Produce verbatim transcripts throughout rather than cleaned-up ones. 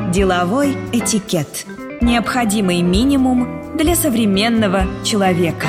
Деловой этикет. Необходимый минимум для современного человека.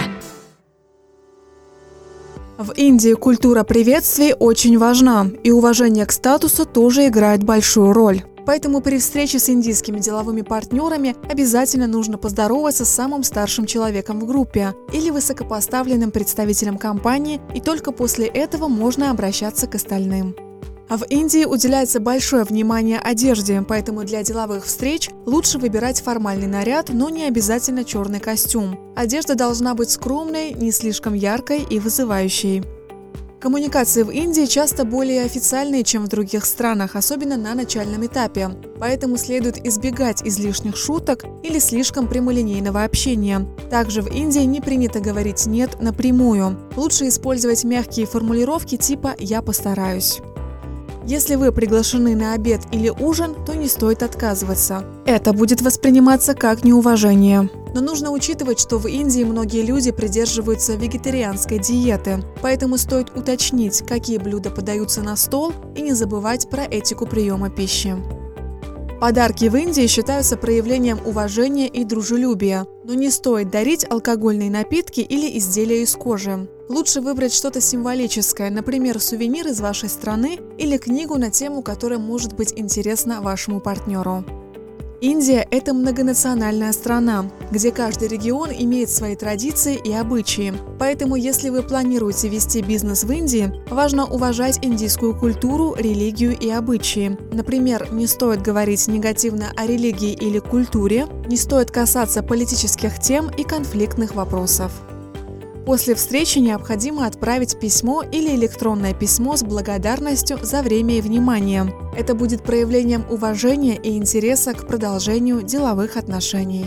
В Индии культура приветствий очень важна, и уважение к статусу тоже играет большую роль. Поэтому при встрече с индийскими деловыми партнерами обязательно нужно поздороваться с самым старшим человеком в группе или высокопоставленным представителем компании, и только после этого можно обращаться к остальным. А в Индии уделяется большое внимание одежде, поэтому для деловых встреч лучше выбирать формальный наряд, но не обязательно черный костюм. Одежда должна быть скромной, не слишком яркой и вызывающей. Коммуникации в Индии часто более официальные, чем в других странах, особенно на начальном этапе. Поэтому следует избегать излишних шуток или слишком прямолинейного общения. Также в Индии не принято говорить «нет» напрямую. Лучше использовать мягкие формулировки типа «я постараюсь». Если вы приглашены на обед или ужин, то не стоит отказываться. Это будет восприниматься как неуважение. Но нужно учитывать, что в Индии многие люди придерживаются вегетарианской диеты, поэтому стоит уточнить, какие блюда подаются на стол, и не забывать про этику приема пищи. Подарки в Индии считаются проявлением уважения и дружелюбия, но не стоит дарить алкогольные напитки или изделия из кожи. Лучше выбрать что-то символическое, например, сувенир из вашей страны или книгу на тему, которая может быть интересна вашему партнеру. Индия – это многонациональная страна, где каждый регион имеет свои традиции и обычаи. Поэтому, если вы планируете вести бизнес в Индии, важно уважать индийскую культуру, религию и обычаи. Например, не стоит говорить негативно о религии или культуре, не стоит касаться политических тем и конфликтных вопросов. После встречи необходимо отправить письмо или электронное письмо с благодарностью за время и внимание. Это будет проявлением уважения и интереса к продолжению деловых отношений.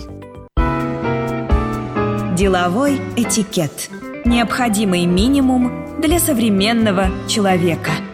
Деловой этикет. Необходимый минимум для современного человека.